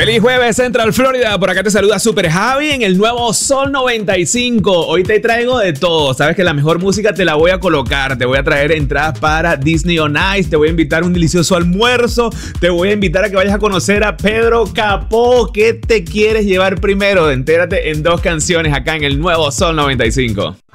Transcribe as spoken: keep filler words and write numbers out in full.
Feliz jueves, Central Florida. Por acá te saluda Super Javi en el nuevo Sol noventa y cinco. Hoy te traigo de todo. Sabes que la mejor música te la voy a colocar. Te voy a traer entradas para Disney on Ice. Te voy a invitar a un delicioso almuerzo. Te voy a invitar a que vayas a conocer a Pedro Capó. ¿Qué te quieres llevar primero? Entérate en dos canciones acá en el nuevo Sol noventa y cinco.